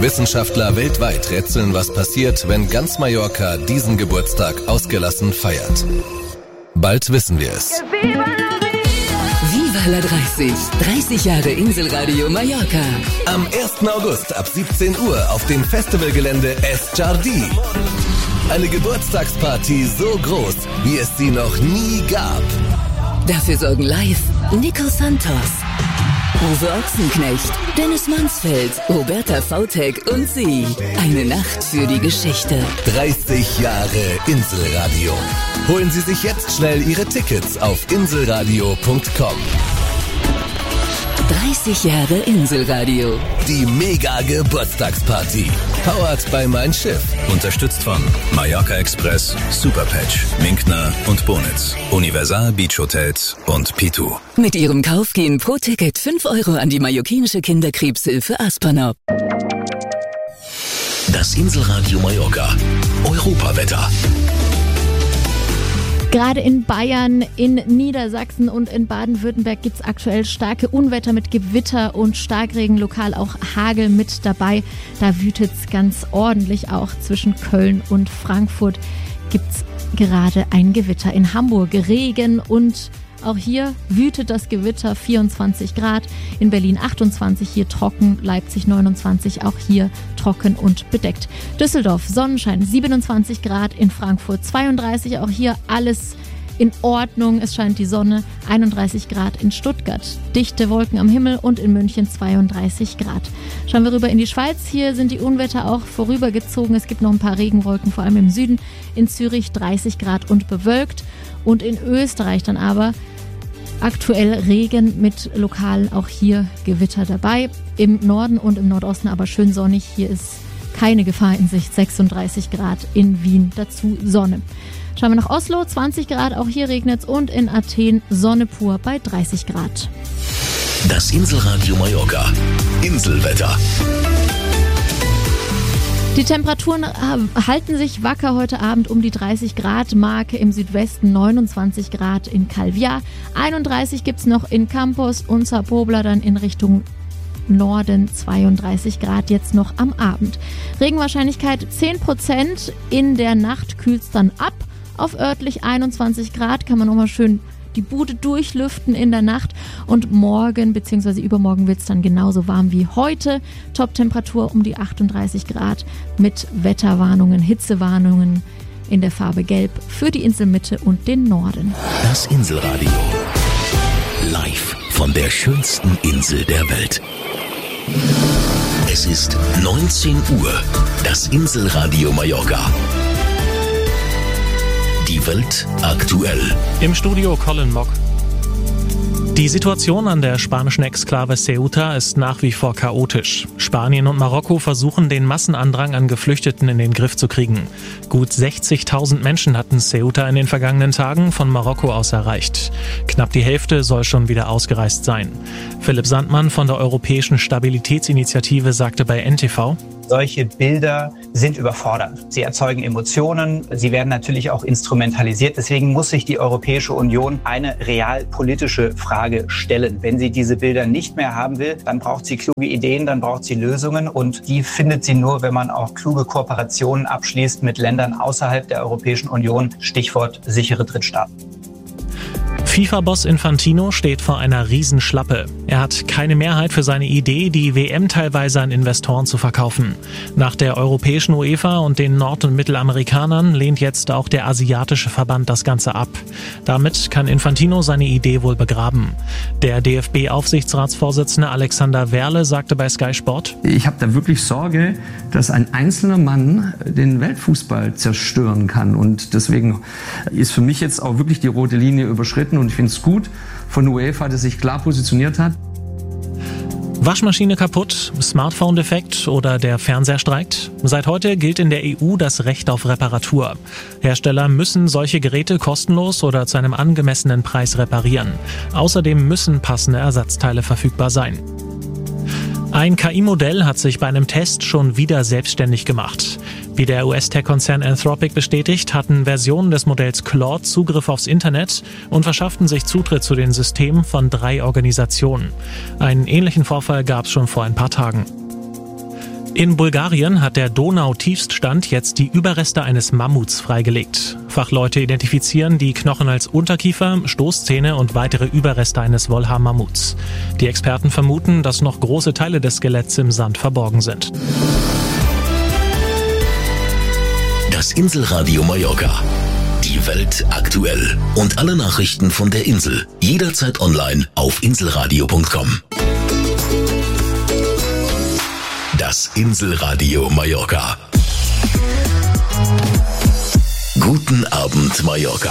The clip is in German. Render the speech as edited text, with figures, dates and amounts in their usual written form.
Wissenschaftler weltweit rätseln, was passiert, wenn ganz Mallorca diesen Geburtstag ausgelassen feiert. Bald wissen wir es. Viva la 30. 30 Jahre Inselradio Mallorca. Am 1. August ab 17 Uhr auf dem Festivalgelände Es Jardí. Eine Geburtstagsparty so groß, wie es sie noch nie gab. Dafür sorgen live Nico Santos, Uwe Ochsenknecht, Dennis Mansfeld, Roberta Vautek und sie. Eine Nacht für die Geschichte. 30 Jahre Inselradio. Holen Sie sich jetzt schnell Ihre Tickets auf inselradio.com. 30 Jahre Inselradio. Die Mega-Geburtstagsparty. Powered by Mein Schiff. Unterstützt von Mallorca Express, Superpatch, Minkner und Bonitz, Universal Beach Hotels und P2. Mit ihrem Kauf gehen pro Ticket 5 Euro an die mallorquinische Kinderkrebshilfe Aspanop. Das Inselradio Mallorca. Europawetter. Gerade in Bayern, in Niedersachsen und in Baden-Württemberg gibt es aktuell starke Unwetter mit Gewitter und Starkregen, lokal auch Hagel mit dabei. Da wütet es ganz ordentlich. Auch zwischen Köln und Frankfurt gibt es gerade ein Gewitter. In Hamburg Regen und auch hier wütet das Gewitter, 24 Grad. In Berlin 28, hier trocken, Leipzig 29, auch hier trocken und bedeckt. Düsseldorf Sonnenschein, 27 Grad, in Frankfurt 32, auch hier alles in Ordnung, es scheint die Sonne, 31 Grad in Stuttgart. Dichte Wolken am Himmel und in München 32 Grad. Schauen wir rüber in die Schweiz, hier sind die Unwetter auch vorübergezogen. Es gibt noch ein paar Regenwolken, vor allem im Süden. In Zürich 30 Grad und bewölkt. Und in Österreich dann aber aktuell Regen mit lokal auch hier Gewitter dabei. Im Norden und im Nordosten aber schön sonnig. Hier ist keine Gefahr in Sicht. 36 Grad in Wien, dazu Sonne. Schauen wir nach Oslo, 20 Grad, auch hier regnet es. Und in Athen Sonne pur bei 30 Grad. Das Inselradio Mallorca. Inselwetter. Die Temperaturen halten sich wacker heute Abend um die 30 Grad Marke, im Südwesten 29 Grad in Calvià, 31 gibt es noch in Campos und Sa Pobla, dann in Richtung Norden 32 Grad jetzt noch am Abend. Regenwahrscheinlichkeit 10%, in der Nacht kühlt es dann ab auf örtlich 21 Grad, kann man nochmal schön die Bude durchlüften in der Nacht und morgen bzw. übermorgen wird es dann genauso warm wie heute. Top-Temperatur um die 38 Grad mit Wetterwarnungen, Hitzewarnungen in der Farbe Gelb für die Inselmitte und den Norden. Das Inselradio. Live von der schönsten Insel der Welt. Es ist 19 Uhr. Das Inselradio Mallorca. Die Welt aktuell. Im Studio Colin Mock. Die Situation an der spanischen Exklave Ceuta ist nach wie vor chaotisch. Spanien und Marokko versuchen, den Massenandrang an Geflüchteten in den Griff zu kriegen. Gut 60.000 Menschen hatten Ceuta in den vergangenen Tagen von Marokko aus erreicht. Knapp die Hälfte soll schon wieder ausgereist sein. Philipp Sandmann von der Europäischen Stabilitätsinitiative sagte bei NTV: Solche Bilder sind überfordernd. Sie erzeugen Emotionen, sie werden natürlich auch instrumentalisiert. Deswegen muss sich die Europäische Union eine realpolitische Frage stellen. Wenn sie diese Bilder nicht mehr haben will, dann braucht sie kluge Ideen, dann braucht sie Lösungen. Und die findet sie nur, wenn man auch kluge Kooperationen abschließt mit Ländern außerhalb der Europäischen Union. Stichwort sichere Drittstaaten. FIFA-Boss Infantino steht vor einer Riesenschlappe. Er hat keine Mehrheit für seine Idee, die WM teilweise an Investoren zu verkaufen. Nach der europäischen UEFA und den Nord- und Mittelamerikanern lehnt jetzt auch der asiatische Verband das Ganze ab. Damit kann Infantino seine Idee wohl begraben. Der DFB-Aufsichtsratsvorsitzende Alexander Werle sagte bei Sky Sport: Ich habe da wirklich Sorge, dass ein einzelner Mann den Weltfußball zerstören kann. Und deswegen ist für mich jetzt auch wirklich die rote Linie überschritten. Und ich finde es gut von UEFA, dass sich klar positioniert hat. Waschmaschine kaputt, Smartphone defekt oder der Fernseher streikt? Seit heute gilt in der EU das Recht auf Reparatur. Hersteller müssen solche Geräte kostenlos oder zu einem angemessenen Preis reparieren. Außerdem müssen passende Ersatzteile verfügbar sein. Ein KI-Modell hat sich bei einem Test schon wieder selbstständig gemacht. Wie der US-Tech-Konzern Anthropic bestätigt, hatten Versionen des Modells Claude Zugriff aufs Internet und verschafften sich Zutritt zu den Systemen von 3 Organisationen. Einen ähnlichen Vorfall gab es schon vor ein paar Tagen. In Bulgarien hat der Donau-Tiefststand jetzt die Überreste eines Mammuts freigelegt. Fachleute identifizieren die Knochen als Unterkiefer, Stoßzähne und weitere Überreste eines Wollhaar-Mammuts. Die Experten vermuten, dass noch große Teile des Skeletts im Sand verborgen sind. Das Inselradio Mallorca. Die Welt aktuell. Und alle Nachrichten von der Insel. Jederzeit online auf inselradio.com. Das Inselradio Mallorca. Guten Abend, Mallorca.